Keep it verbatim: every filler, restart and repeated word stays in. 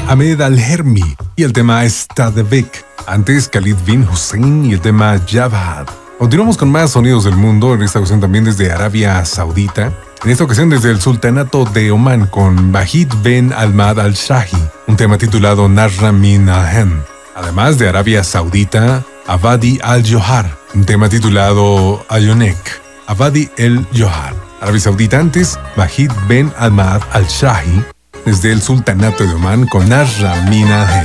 Ahmed Al-Hermi y el tema Stadevik. Antes, Khalid bin Hussein y el tema Jabhat. Continuamos con más sonidos del mundo, en esta ocasión también desde Arabia Saudita. En esta ocasión desde el Sultanato de Omán con Wahid Ben Ahmad Al-Shahi, un tema titulado Narra Min Ahem. Además de Arabia Saudita, Abadi Al-Johar, un tema titulado Ayonek. Abadi El-Johar. Arabia Saudita antes, Wahid Ben Ahmad Al-Shahi, desde el Sultanato de Omán con Narra Min Ahem.